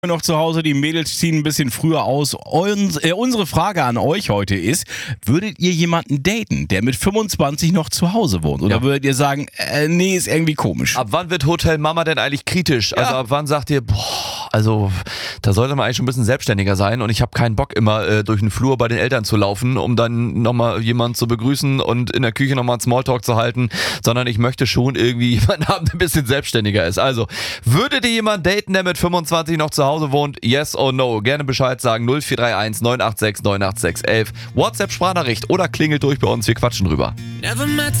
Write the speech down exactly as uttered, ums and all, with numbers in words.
Noch zu Hause, die Mädels ziehen ein bisschen früher aus. Uns, äh, unsere Frage an euch heute ist, würdet ihr jemanden daten, der mit fünfundzwanzig noch zu Hause wohnt? Oder Ja. würdet ihr sagen, äh, nee, ist irgendwie komisch? Ab wann wird Hotel Mama denn eigentlich kritisch? Also Ja. ab wann sagt ihr, boah, also da sollte man eigentlich schon ein bisschen selbstständiger sein und ich habe keinen Bock immer äh, durch den Flur bei den Eltern zu laufen, um dann nochmal jemanden zu begrüßen und in der Küche nochmal einen Smalltalk zu halten, sondern ich möchte schon irgendwie jemanden haben, der ein bisschen selbstständiger ist. Also, würdet ihr jemanden daten, der mit fünfundzwanzig noch zu Hause wohnt? Yes or no? Gerne Bescheid sagen. null vier drei eins neun acht sechs neun acht sechs eins eins. WhatsApp-Sprachnachricht oder klingelt durch bei uns, wir quatschen drüber. Never met